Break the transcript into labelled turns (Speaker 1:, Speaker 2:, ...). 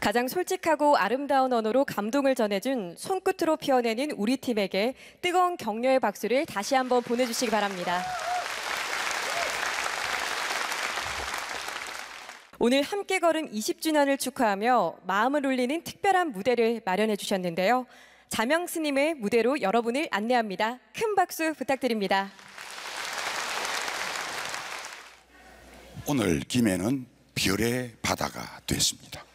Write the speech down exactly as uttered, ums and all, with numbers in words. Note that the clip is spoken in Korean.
Speaker 1: 가장 솔직하고 아름다운 언어로 감동을 전해준 손끝으로 피어내는 우리 팀에게 뜨거운 격려의 박수를 다시 한번 보내주시기 바랍니다. 오늘 함께 걸음 이십 주년을 축하하며 마음을 울리는 특별한 무대를 마련해 주셨는데요. 자명 스님의 무대로 여러분을 안내합니다. 큰 박수 부탁드립니다.
Speaker 2: 오늘 김해는 별의 바다가 됐습니다.